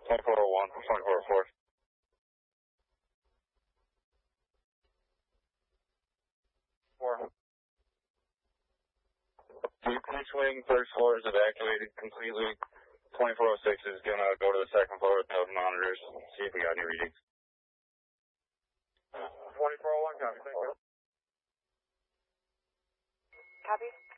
2401, 2404. Each wing, first floor is evacuated completely. 2406 is going to go to the second floor with the monitors, see if we got any readings. 2401, copy, thank you. Copy.